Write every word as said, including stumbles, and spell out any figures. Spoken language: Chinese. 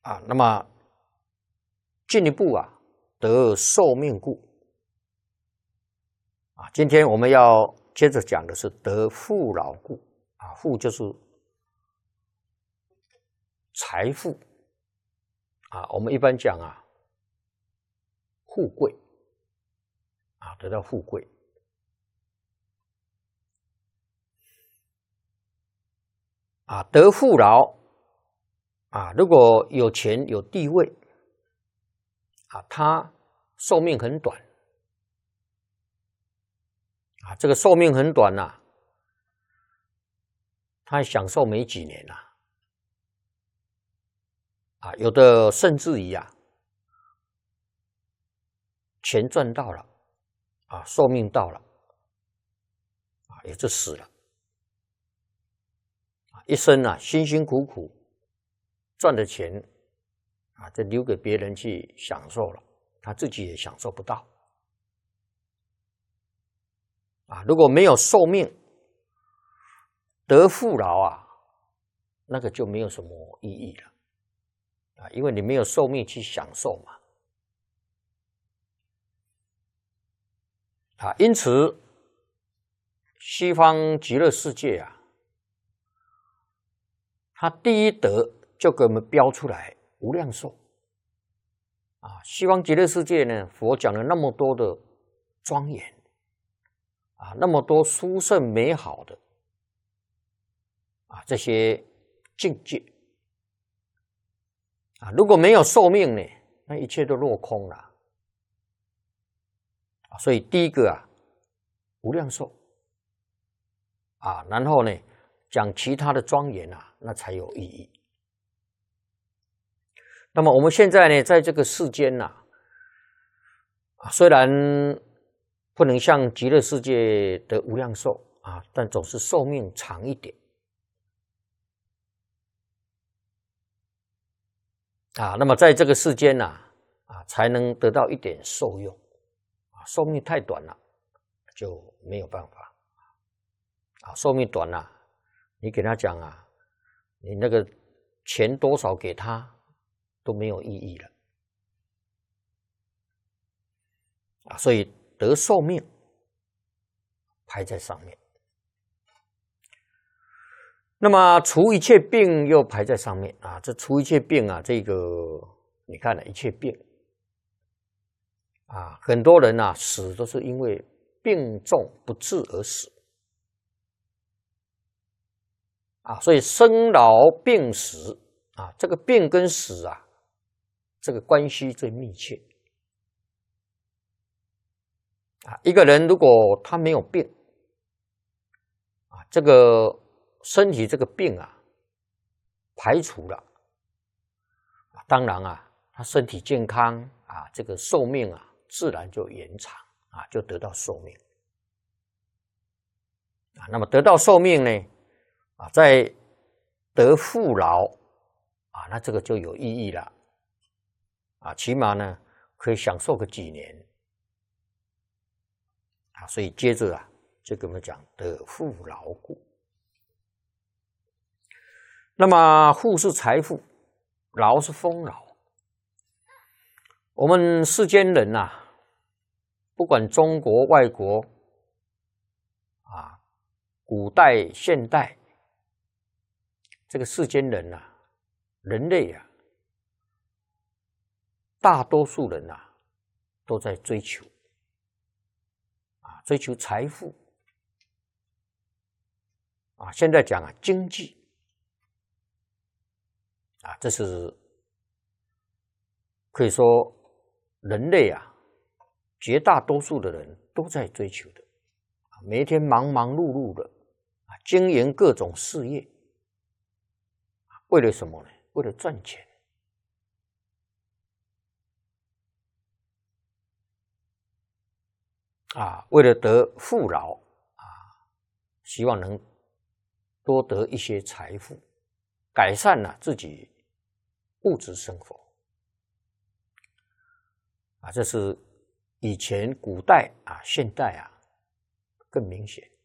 啊，那么进一步啊，得寿命故啊。今天我们要接着讲的是得富饶故啊，富就是财富啊，我们一般讲啊，富贵啊，得到富贵啊，得富饶啊，如果有钱有地位啊，他寿命很短啊，这个寿命很短呐、啊，他享受没几年呐、啊，啊，有的甚至于啊，钱赚到了啊，寿命到了啊，也就死了啊，一生啊辛辛苦苦赚的钱啊，就留给别人去享受了，他自己也享受不到啊。如果没有寿命得富饶啊，那个就没有什么意义了啊，因为你没有寿命去享受嘛啊。因此，西方极乐世界啊，它第一德就给我们标出来无量寿啊。西方极乐世界呢，佛讲了那么多的庄严啊，那么多殊胜美好的啊这些境界啊，如果没有寿命呢，那一切都落空了啊。所以第一个啊，无量寿啊，然后呢，讲其他的庄严啊，那才有意义。那么我们现在呢，在这个世间呐、啊，虽然不能像极乐世界的无量寿啊，但总是寿命长一点啊。那么在这个世间呐、啊，啊，才能得到一点受用啊。寿命太短了，就没有办法啊。寿命短了，你给他讲啊，你那个钱多少给他都没有意义了啊。所以得寿命排在上面，那么除一切病又排在上面啊。这除一切病啊，这个你看了一切病啊，很多人啊死都是因为病重不治而死啊。所以生老病死啊，这个病跟死啊，这个关系最密切啊。一个人如果他没有病啊，这个身体这个病啊排除了，当然啊，他身体健康啊，这个寿命啊自然就延长啊，就得到寿命啊。那么得到寿命呢啊，在得富饶啊，那这个就有意义了啊，起码呢可以享受个几年啊。所以接着啊，就跟我们讲得富饶故。那么富是财富，饶是丰饶。我们世间人呐、啊，不管中国、外国啊，古代、现代，这个世间人呐、啊，人类啊，大多数人呐、啊，都在追求啊，追求财富啊。现在讲啊，经济啊，这是可以说人类啊，绝大多数的人都在追求的，每一天忙忙碌碌的啊，经营各种事业，为了什么呢？为了赚钱啊，为了得富饶啊，希望能多得一些财富，改善了、啊、自己物质生活啊。这是以前古代啊，现代啊更明显。